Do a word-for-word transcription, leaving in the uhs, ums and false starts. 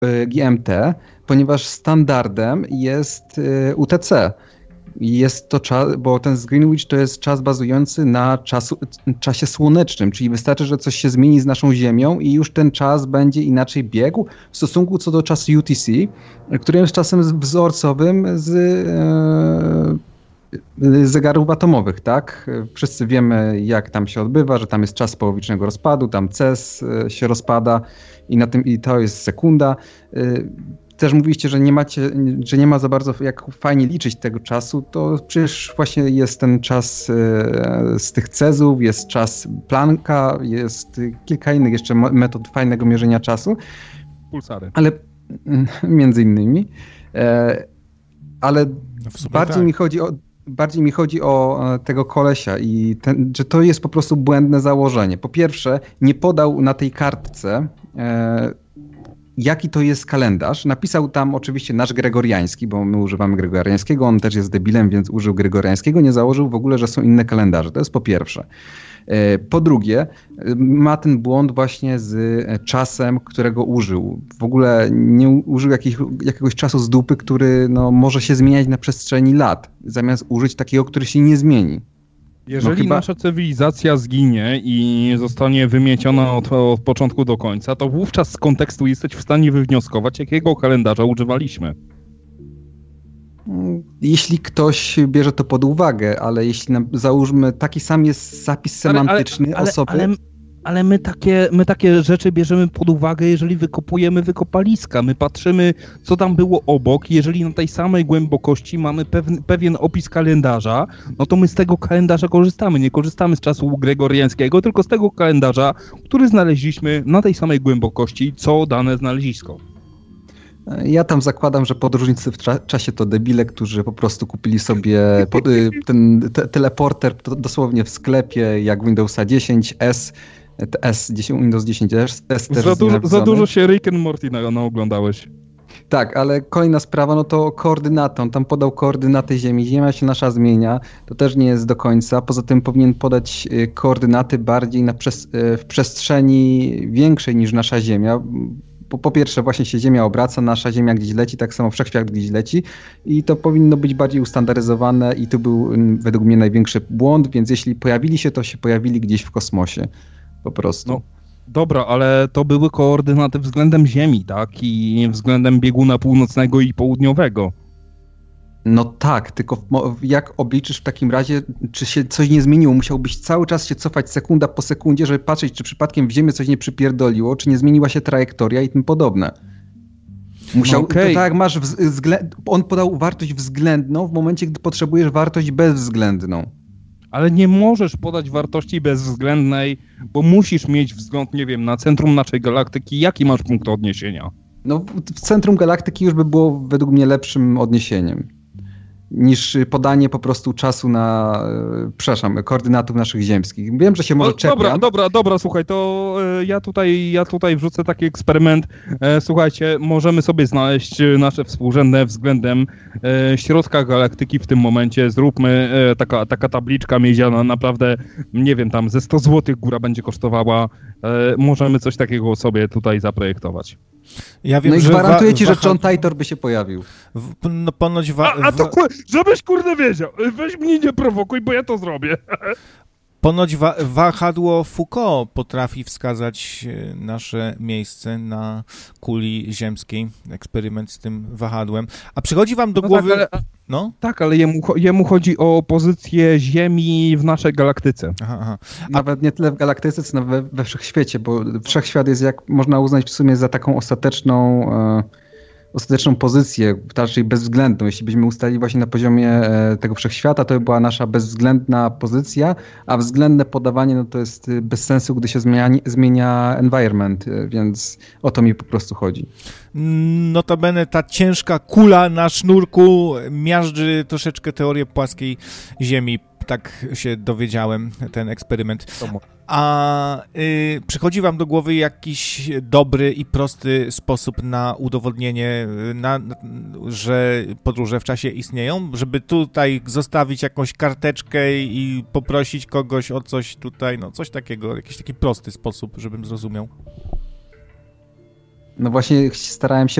G M T, ponieważ standardem jest U T C. Jest to czas, bo ten z Greenwich to jest czas bazujący na czasu, czasie słonecznym, czyli wystarczy, że coś się zmieni z naszą Ziemią i już ten czas będzie inaczej biegł w stosunku co do czasu U T C, który jest czasem wzorcowym z, z zegarów atomowych, tak? Wszyscy wiemy, jak tam się odbywa, że tam jest czas połowicznego rozpadu, tam C E S się rozpada i, na tym, i to jest sekunda. Też mówiliście, że nie macie, że nie ma za bardzo jak fajnie liczyć tego czasu, to przecież właśnie jest ten czas z tych cezów, jest czas Plancka, jest kilka innych jeszcze metod fajnego mierzenia czasu. Pulsary. Ale między innymi. Ale bardziej tak. mi chodzi o bardziej mi chodzi o tego kolesia i ten, że to jest po prostu błędne założenie. Po pierwsze, nie podał na tej kartce jaki to jest kalendarz. Napisał tam oczywiście nasz gregoriański, bo my używamy gregoriańskiego, on też jest debilem, więc użył gregoriańskiego, nie założył w ogóle, że są inne kalendarze. To jest po pierwsze. Po drugie, ma ten błąd właśnie z czasem, którego użył. W ogóle nie użył jakich, jakiegoś czasu z dupy, który no, może się zmieniać na przestrzeni lat, zamiast użyć takiego, który się nie zmieni. Jeżeli no chyba... nasza cywilizacja zginie i zostanie wymieciona od, od początku do końca, to wówczas z kontekstu jesteś w stanie wywnioskować, jakiego kalendarza używaliśmy. Jeśli ktoś bierze to pod uwagę, ale jeśli nam, załóżmy taki sam jest zapis semantyczny ale, ale, osoby... Ale, ale, ale my, takie, my takie rzeczy bierzemy pod uwagę, jeżeli wykopujemy wykopaliska. My patrzymy, co tam było obok. Jeżeli na tej samej głębokości mamy pewien, pewien opis kalendarza, no to my z tego kalendarza korzystamy. Nie korzystamy z czasu gregoriańskiego, tylko z tego kalendarza, który znaleźliśmy na tej samej głębokości, co dane znalezisko. Ja tam zakładam, że podróżnicy w tra- czasie to debile, którzy po prostu kupili sobie pod, ten te, teleporter dosłownie w sklepie, jak Windowsa dziesięć S, S Windows dziesięć S. S też za, dużo, za dużo się Rick and Morty naoglądałeś. Tak, ale kolejna sprawa, no to koordynaty. On tam podał koordynaty Ziemi. Ziemia się nasza zmienia. To też nie jest do końca. Poza tym powinien podać koordynaty bardziej na przes- w przestrzeni większej niż nasza Ziemia. Po, po pierwsze właśnie się Ziemia obraca, nasza Ziemia gdzieś leci, tak samo Wszechświat gdzieś leci i to powinno być bardziej ustandaryzowane i tu był według mnie największy błąd, więc jeśli pojawili się, to się pojawili gdzieś w kosmosie po prostu. No, dobra, ale to były koordynaty względem Ziemi, tak? I względem bieguna północnego i południowego. No tak, tylko jak obliczysz w takim razie, czy się coś nie zmieniło? Musiałbyś cały czas się cofać sekunda po sekundzie, żeby patrzeć, czy przypadkiem w Ziemię coś nie przypierdoliło, czy nie zmieniła się trajektoria i tym podobne. Musiał, no okay. to tak jak masz, wzglę- on podał wartość względną w momencie, gdy potrzebujesz wartość bezwzględną. Ale nie możesz podać wartości bezwzględnej, bo musisz mieć wzgląd, nie wiem, na centrum naszej galaktyki. Jaki masz punkt odniesienia? No w centrum galaktyki już by było według mnie lepszym odniesieniem niż podanie po prostu czasu na, e, przepraszam, koordynatów naszych ziemskich. Wiem, że się może no, czepiam. Dobra, dobra, dobra, słuchaj, to e, ja tutaj ja tutaj wrzucę taki eksperyment. E, słuchajcie, możemy sobie znaleźć nasze współrzędne względem e, środka galaktyki w tym momencie. Zróbmy e, taka, taka tabliczka miedziana, naprawdę, nie wiem, tam ze sto złotych góra będzie kosztowała. E, możemy coś takiego sobie tutaj zaprojektować. Ja wiem, no i że gwarantuję wa- ci, że waha- John Titor by się pojawił. W, no ponoć wa- A, a to kur... żebyś kurde wiedział, weź mnie nie prowokuj, bo ja to zrobię. Ponoć wa- wahadło Foucault potrafi wskazać nasze miejsce na kuli ziemskiej. Eksperyment z tym wahadłem. A przychodzi wam do no głowy... Tak, ale, no? tak, ale jemu, jemu chodzi o pozycję Ziemi w naszej galaktyce. Aha, aha. Nawet nie tyle w galaktyce, co we, we wszechświecie, bo wszechświat jest, jak można uznać, w sumie za taką ostateczną... E... ostateczną pozycję, raczej bezwzględną. Jeśli byśmy ustalili właśnie na poziomie e, tego wszechświata, to by była nasza bezwzględna pozycja, a względne podawanie no to jest bez sensu, gdy się zmienia, zmienia environment, e, więc o to mi po prostu chodzi. Notabene ta ciężka kula na sznurku miażdży troszeczkę teorię płaskiej Ziemi. Tak się dowiedziałem, ten eksperyment. A y, przychodzi wam do głowy jakiś dobry i prosty sposób na udowodnienie, na, że podróże w czasie istnieją? Żeby tutaj zostawić jakąś karteczkę i poprosić kogoś o coś tutaj, no coś takiego, jakiś taki prosty sposób, żebym zrozumiał. No właśnie starałem się